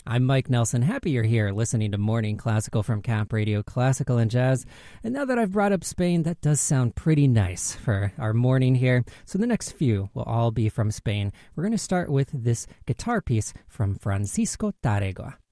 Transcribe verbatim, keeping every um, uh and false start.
I'm Mike Nelson. Happy you're here listening to Morning Classical from Cap Radio Classical and Jazz. And now that I've brought up Spain, that does sound pretty nice for our morning here. So the next few will all be from Spain. We're going to start with this guitar piece from Francisco Tárrega.